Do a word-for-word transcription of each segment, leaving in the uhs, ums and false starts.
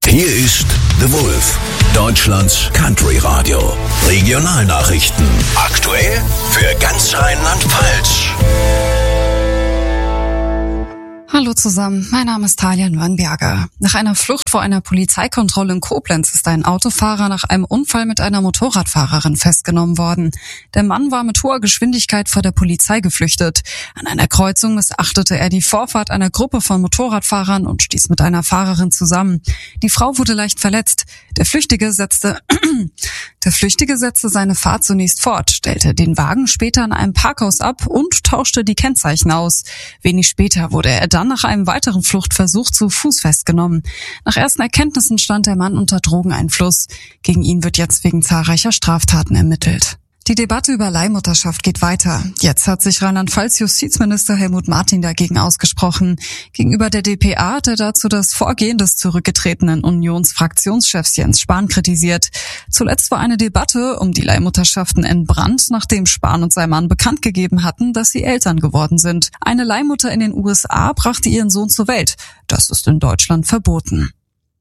Hier ist The Wolf, Deutschlands Country Radio. Regionalnachrichten. Aktuell für ganz Rheinland-Pfalz. Hallo zusammen, mein Name ist Talia Nürnberger. Nach einer Flucht vor einer Polizeikontrolle in Koblenz ist ein Autofahrer nach einem Unfall mit einer Motorradfahrerin festgenommen worden. Der Mann war mit hoher Geschwindigkeit vor der Polizei geflüchtet. An einer Kreuzung missachtete er die Vorfahrt einer Gruppe von Motorradfahrern und stieß mit einer Fahrerin zusammen. Die Frau wurde leicht verletzt. Der Flüchtige setzte, der Flüchtige setzte seine Fahrt zunächst fort, stellte den Wagen später in einem Parkhaus ab und tauschte die Kennzeichen aus. Wenig später wurde er dann nach einem weiteren Fluchtversuch zu Fuß festgenommen. Nach ersten Erkenntnissen stand der Mann unter Drogeneinfluss. Gegen ihn wird jetzt wegen zahlreicher Straftaten ermittelt. Die Debatte über Leihmutterschaft geht weiter. Jetzt hat sich Rheinland-Pfalz Justizminister Helmut Martin dagegen ausgesprochen. Gegenüber der D P A hat er dazu das Vorgehen des zurückgetretenen Unionsfraktionschefs Jens Spahn kritisiert. Zuletzt war eine Debatte um die Leihmutterschaften entbrannt, nachdem Spahn und sein Mann bekannt gegeben hatten, dass sie Eltern geworden sind. Eine Leihmutter in den U S A brachte ihren Sohn zur Welt. Das ist in Deutschland verboten.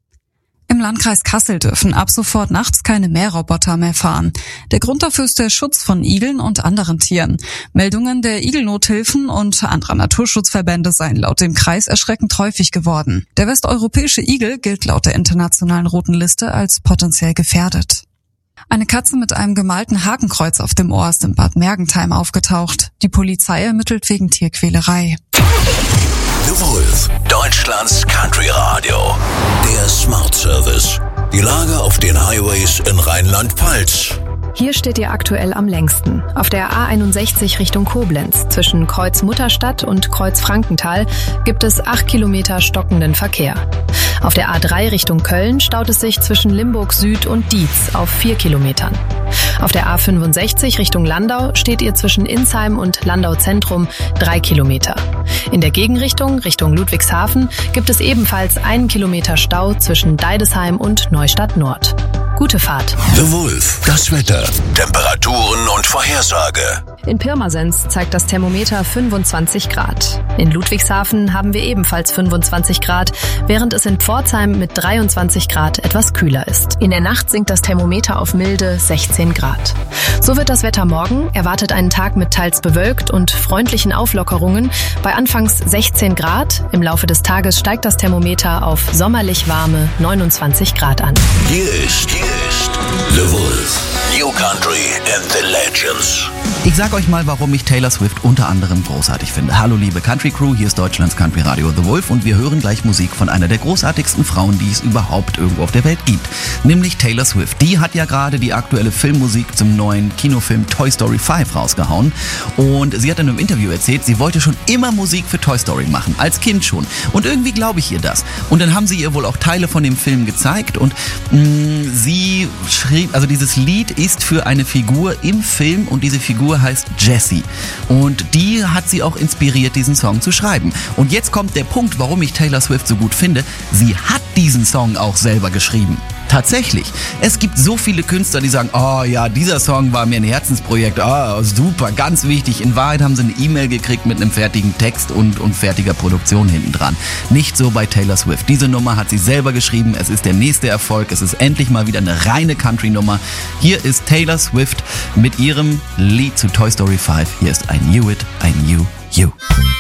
Im Landkreis Kassel dürfen ab sofort nachts keine Mähroboter mehr fahren. Der Grund dafür ist der Schutz von Igeln und anderen Tieren. Meldungen der Igelnothilfen und anderer Naturschutzverbände seien laut dem Kreis erschreckend häufig geworden. Der westeuropäische Igel gilt laut der internationalen Roten Liste als potenziell gefährdet. Eine Katze mit einem gemalten Hakenkreuz auf dem Ohr ist in Bad Mergentheim aufgetaucht. Die Polizei ermittelt wegen Tierquälerei. The Wolf, Deutschlands Country Radio. Der Smart Service. Die Lage auf den Highways in Rheinland-Pfalz. Hier steht ihr aktuell am längsten. Auf der A einundsechzig Richtung Koblenz zwischen Kreuz Mutterstadt und Kreuz Frankenthal gibt es acht Kilometer stockenden Verkehr. Auf der A drei Richtung Köln staut es sich zwischen Limburg Süd und Dietz auf vier Kilometern. Auf der A fünfundsechzig Richtung Landau steht ihr zwischen Insheim und Landau Zentrum drei Kilometer. In der Gegenrichtung, Richtung Ludwigshafen, gibt es ebenfalls einen Kilometer Stau zwischen Deidesheim und Neustadt Nord. Gute Fahrt. The Wolf, das Wetter, Temperaturen und Vorhersage. In Pirmasens zeigt das Thermometer fünfundzwanzig Grad. In Ludwigshafen haben wir ebenfalls fünfundzwanzig Grad, während es in Pforzheim mit dreiundzwanzig Grad etwas kühler ist. In der Nacht sinkt das Thermometer auf milde sechzehn Grad. So wird das Wetter morgen. Erwartet einen Tag mit teils bewölkt und freundlichen Auflockerungen bei anfangs sechzehn Grad. Im Laufe des Tages steigt das Thermometer auf sommerlich warme neunundzwanzig Grad an. Hier ist, hier ist The Wolf. New Country and the Legends. Ich sag euch mal, warum ich Taylor Swift unter anderem großartig finde. Hallo liebe Country Crew, hier ist Deutschlands Country Radio The Wolf und wir hören gleich Musik von einer der großartigsten Frauen, die es überhaupt irgendwo auf der Welt gibt. Nämlich Taylor Swift. Die hat ja gerade die aktuelle Filmmusik zum neuen Kinofilm Toy Story fünf rausgehauen. Und sie hat in einem Interview erzählt, sie wollte schon immer Musik für Toy Story machen, als Kind schon. Und irgendwie glaube ich ihr das. Und dann haben sie ihr wohl auch Teile von dem Film gezeigt und mh, sie schrieb, also dieses Lied ist für eine Figur im Film und diese Figur heißt Jessie. Und die hat sie auch inspiriert, diesen Song zu schreiben. Und jetzt kommt der Punkt, warum ich Taylor Swift so gut finde. Sie hat diesen Song auch selber geschrieben. Tatsächlich. Es gibt so viele Künstler, die sagen, oh ja, dieser Song war mir ein Herzensprojekt, oh super, ganz wichtig. In Wahrheit haben sie eine E-Mail gekriegt mit einem fertigen Text und, und fertiger Produktion hinten dran. Nicht so bei Taylor Swift. Diese Nummer hat sie selber geschrieben, es ist der nächste Erfolg, es ist endlich mal wieder eine reine Country-Nummer. Hier ist Taylor Swift mit ihrem Lied zu Toy Story fünf. Hier ist I Knew It, I Knew You.